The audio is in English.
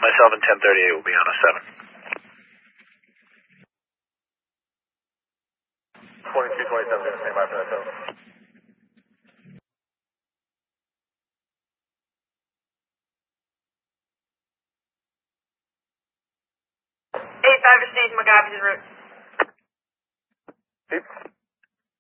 Myself and 1038 will be on a 7. 2227, stand by for that though. Eight 5 to stage MacGyver's route. Beep.